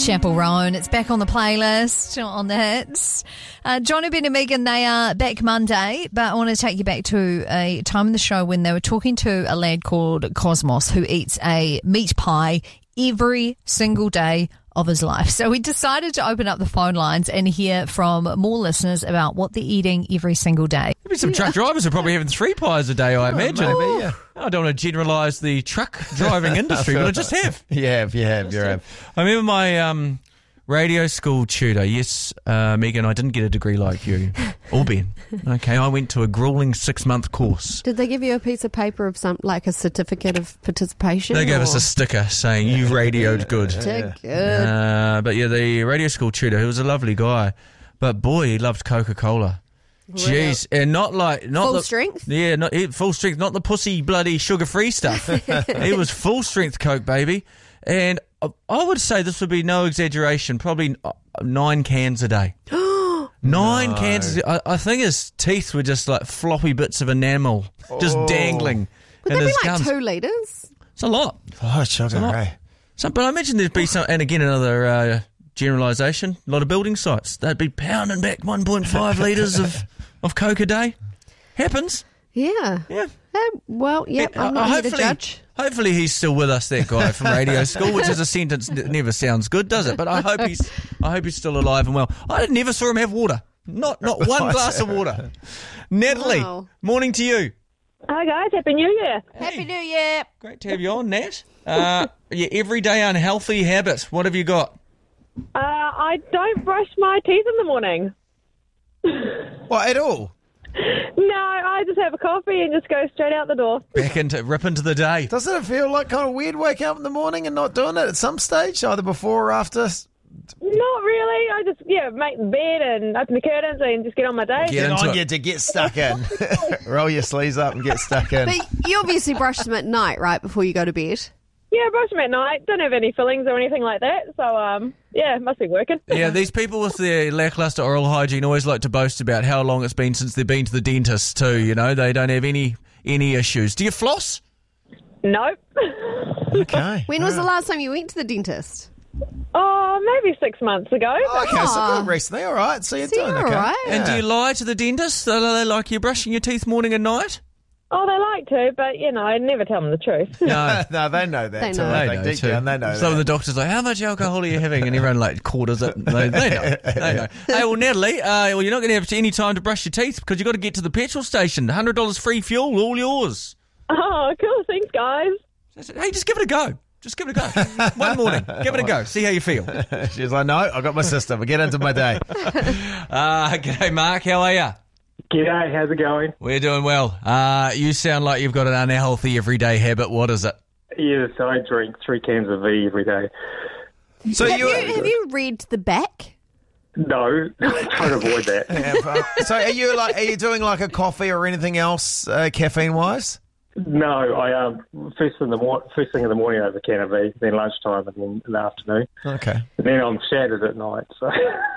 Chapel Roan. It's back on the playlist on the hits. Jono, Ben and Megan, they are back Monday, but I want to take you back to a time in the show when they were talking to a lad called Cosmos who eats a meat pie every single day of his life. So we decided to open up the phone lines and hear from more listeners about what they're eating every single day. Maybe some truck drivers are probably having 3 pies a day, I imagine. Maybe, yeah. I don't want to generalise the truck driving industry, but I just have. You have. I remember my radio school tutor. Yes, Megan, I didn't get a degree like you. Or Ben. Okay, I went to a gruelling 6-month course. Did they give you a piece of paper of like a certificate of participation? They gave us a sticker saying, you radioed good. Good. But yeah, the radio school tutor, he was a lovely guy. But boy, he loved Coca-Cola. Jeez, and not full strength? Yeah, not full strength, not the pussy bloody sugar-free stuff. It was full strength Coke, baby. And I would say this would be no exaggeration, probably 9 cans a day. 9 cans. I think his teeth were just like floppy bits of enamel, just dangling. Would in that be his like gums. 2 litres? It's a lot. Oh, sugar, hey. But I imagine there'd be some, and again another generalisation. A lot of building sites, they'd be pounding back 1.5 litres of Coke a day. Happens. Yeah. Well, yeah, I'm not here to judge. Hopefully he's still with us, that guy from radio school, which is a sentence that never sounds good, does it? But I hope he's still alive and well. I never saw him have water. Not one glass of water. Natalie, morning to you. Hi guys, Happy New Year. Hey. Happy New Year. Great to have you on, Nat. Your everyday unhealthy habits. What have you got? I don't brush my teeth in the morning. What, at all? No, I just have a coffee and just go straight out the door. Rip into the day. Doesn't it feel like kind of weird waking up in the morning and not doing it at some stage, either before or after? Not really. I just, make the bed and open the curtains and just get on my day. Get on you to get stuck in. Roll your sleeves up and get stuck in. But you obviously brush them at night, right, before you go to bed? Yeah, I brush them at night. Don't have any fillings or anything like that. So, it must be working. Yeah, these people with their lackluster oral hygiene always like to boast about how long it's been since they've been to the dentist too, you know. They don't have any issues. Do you floss? Nope. Okay. When was the last time you went to the dentist? Oh, maybe 6 months ago. Okay, so good recently. All right, so you're doing okay. Right. And do you lie to the dentist? Do they like you brushing your teeth morning and night? Oh, they like to, but, I never tell them the truth. No. No, they know that. They too. know. I They think know deep too. down, they know Some of that. the doctors are like, how much alcohol are you having? And everyone like quarters it. They know. They know. Hey, well, Natalie, you're not going to have any time to brush your teeth because you've got to get to the petrol station. $100 free fuel, all yours. Oh, cool. Thanks, guys. Hey, just give it a go. Just give it a go. One morning. Give it a go. See how you feel. She's like, no, I got my system. I get into my day. G'day, Mark. How are you? G'day, how's it going? We're doing well. You sound like you've got an unhealthy everyday habit. What is it? Yes, I drink 3 cans of V every day. So Have you read the back? No, try to avoid that. So are you doing like a coffee or anything else caffeine wise? No, I first thing in the morning I have a can of V, then lunchtime, and then in the afternoon. Okay. And then I'm shattered at night. So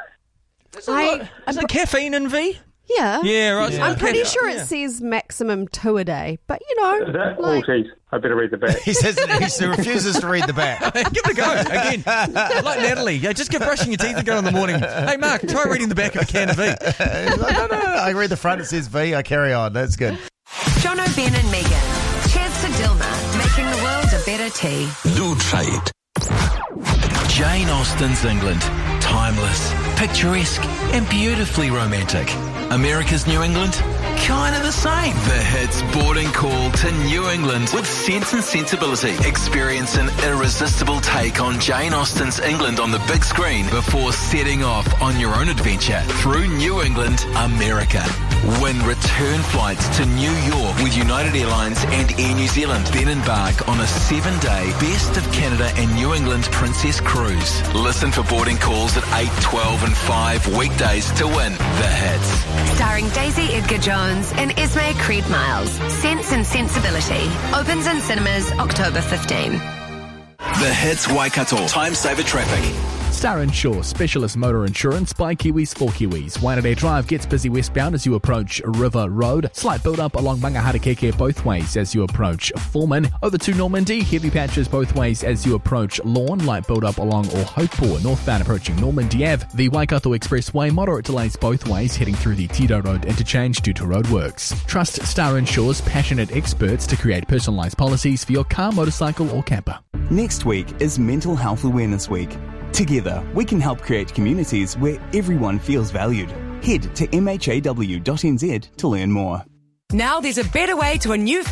Is it caffeine in V? Yeah. Yeah, right. I'm pretty sure it says maximum 2 a day, but is that? Oh, geez, I better read the back. He refuses to read the back. Give it a go. Again, like Natalie. Yeah, just get brushing your teeth and go in the morning. Hey, Mark, try reading the back of a can of V. No. I read the front, it says V. I carry on. That's good. Jono, Ben and Megan. Cheers to Dilma, making the world a better tea. Lewtrade. Jane Austen's England. Timeless, picturesque, and beautifully romantic. America's New England? Kind of the same. The hits boarding call to New England with Sense and Sensibility. Experience an irresistible take on Jane Austen's England on the big screen before setting off on your own adventure through New England, America. Win return flights to New York with United Airlines and Air New Zealand. Then embark on a 7-day Best of Canada and New England Princess Cruise. Listen for boarding calls at 8, 12 and 5 weekdays to win the hits. Starring Daisy Edgar Jones and Esme Creed Miles. Sense and Sensibility. Opens in cinemas October 15. The hits Waikato. Time saver traffic. Star Insure, specialist motor insurance by Kiwis for Kiwis. Waitanere Drive gets busy westbound as you approach River Road. Slight build-up along Mangaharakeke both ways as you approach Foreman. Over to Normandy, heavy patches both ways as you approach Lawn. Light build-up along Ohaupua, northbound approaching Normandy Ave. The Waikato Expressway, moderate delays both ways heading through the Tito Road interchange due to roadworks. Trust Star Insure's passionate experts to create personalised policies for your car, motorcycle or camper. Next week is Mental Health Awareness Week. Together, we can help create communities where everyone feels valued. Head to mhaw.nz to learn more. Now there's a better way to a new